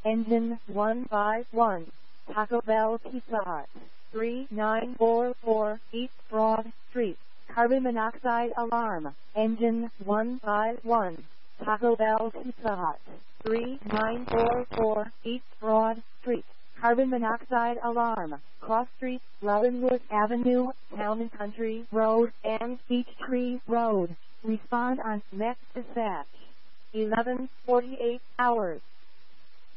Engine 151, Taco Bell Pizza Hut, 3944 East Broad Street, carbon monoxide alarm. Engine 151, Taco Bell Pizza Hut, 3944 East Broad Street, carbon monoxide alarm. Cross Street, Leavenworth Avenue, Town and Country Road, and Beech Tree Road. Respond on Next Dispatch. 11:48 hours.